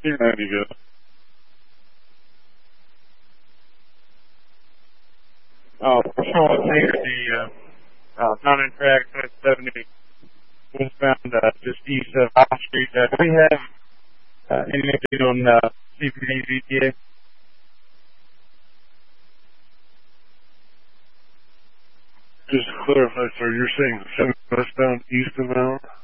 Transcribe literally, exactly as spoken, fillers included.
You're ready to go. Oh, Patrol Singer, the uh, uh, mountain track seventy westbound, uh, just east of High Street. Uh, do we have uh, anything on uh, C P D V T A? Just to clarify, sir, you're saying seven westbound east of Mount?